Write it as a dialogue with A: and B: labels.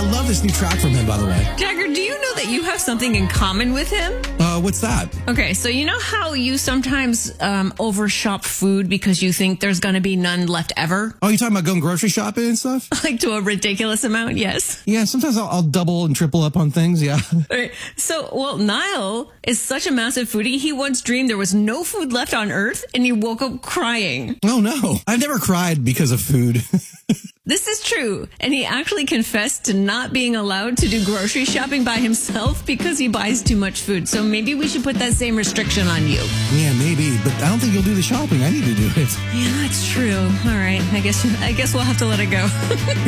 A: love this new track from him, by the way.
B: Jagger, do you know that you have something in common with him?
A: What's that?
B: Okay, so you know how you sometimes overshop food because you think there's going to be none left ever?
A: Oh, you talking about going grocery shopping and stuff?
B: Like to a ridiculous amount, yes.
A: Yeah, sometimes I'll double and triple up on things, yeah.
B: Right. So, well, Niall is such a massive foodie, he once dreamed there was no food left on Earth, and he woke up crying.
A: Oh, no. I've never cried because of food.
B: This is true, and he actually confessed to not being allowed to do grocery shopping by himself because he buys too much food. So maybe we should put that same restriction on you.
A: Yeah, maybe, but I don't think you'll do the shopping. I need to do it.
B: Yeah, that's true. All right, I guess we'll have to let it go.